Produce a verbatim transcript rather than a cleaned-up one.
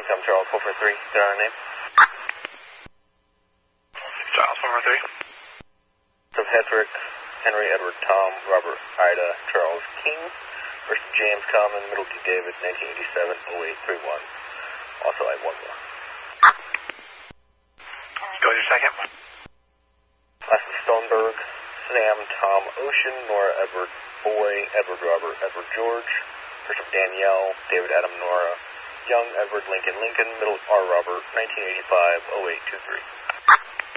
Income Charles four four three, is that our name? Charles four four three. So Hedrick, Henry, Edward, Tom, Robert, Ida, Charles, King versus James Common, Middle D. David, nineteen eighty-seven, oh eight three one. Also, I have one more. Go with your second. Last is Stoneberg, Sam, Tom, Ocean, Nora, Edward, Boy, Edward, Robert, Edward, George versus Danielle, David, Adam, Nora, Young, Edward, Lincoln, Lincoln, Middle R. Robert, nineteen eighty-five, oh eight two three.